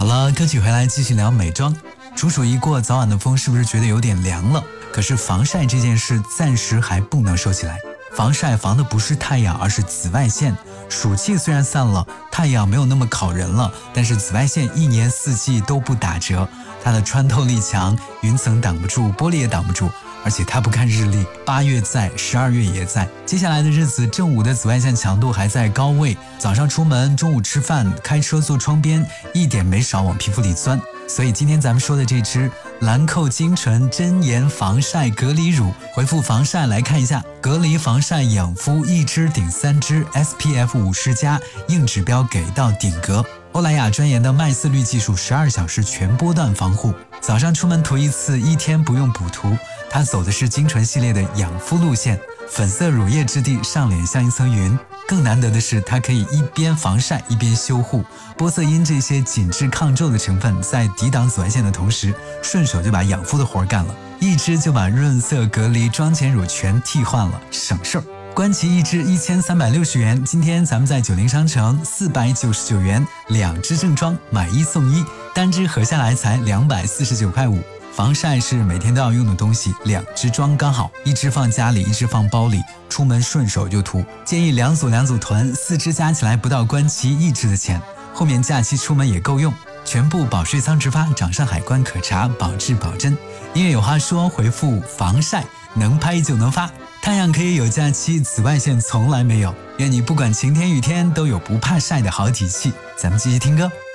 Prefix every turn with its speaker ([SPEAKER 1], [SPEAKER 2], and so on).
[SPEAKER 1] 了，歌曲回来继续聊美妆。处暑一过，早晚的风是不是觉得有点凉了？可是防晒这件事暂时还不能收起来。防晒防的不是太阳，而是紫外线。暑气虽然散了，太阳没有那么烤人了，但是紫外线一年四季都不打折。它的穿透力强，云层挡不住，玻璃也挡不住，而且它不看日历，8月在，12月也在。接下来的日子，正午的紫外线强度还在高位，早上出门，中午吃饭，开车坐窗边，一点没少往皮肤里钻。所以今天咱们说的这支兰蔻精纯真颜防晒隔离乳，回复防晒来看一下，隔离防晒养肤1支顶3支 SPF 50+，硬指标给到顶格。欧莱雅专研的麦色滤技术，12小时全波段防护。早上出门涂一次，1天不用补涂。它走的是精纯系列的养肤路线，粉色乳液质地，上脸像一层云。更难得的是，它可以一边防晒一边修护。玻色因这些紧致抗皱的成分，在抵挡紫外线的同时，顺手就把养肤的活干了。1支就把润色隔离妆前乳全替换了，省事儿。观其1支1360元，今天咱们在90商城499元，2支正装买1送1，单支合下来才249.5块。防晒是每天都要用的东西，2支装刚好，1支放家里，1支放包里，出门顺手就涂。建议2组囤，4支加起来不到观其1支的钱，后面假期出门也够用。全部保税仓直发，掌上海关可查，保质保真。音乐有话说，回复防晒，能拍就能发。太阳可以有假期，紫外线从来没有。愿你不管晴天雨天，都有不怕晒的好体气。咱们继续听歌。